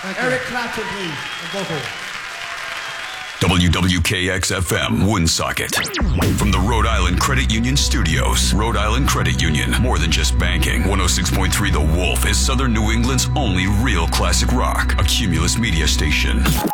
Eric Clapton, please, on vocal. WWKX-FM, Woonsocket. From the Rhode Island Credit Union Studios. Rhode Island Credit Union, more than just banking. 106.3 The Wolf is Southern New England's only real classic rock. A Cumulus media station.